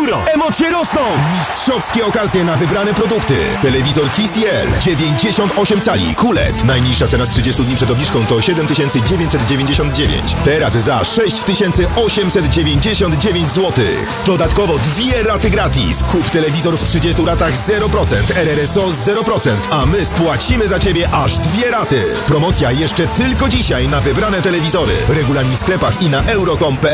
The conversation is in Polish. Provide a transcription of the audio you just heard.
górą. Emocje rosną. Mistrzowskie okazje na wybrane produkty. Telewizor TCL 98 cali QLED. Najniższa cena z 30 dni przed obniżką to 7999. Teraz za 6899 zł. Dodatkowo 2 raty gratis. Kup telewizor w 30 ratach 0%, RRSO 0%, a my spłacimy za Ciebie aż 2 raty. Promocja jeszcze tylko dzisiaj na wybrane telewizory. Regulamin w sklepach i na euro.com.pl.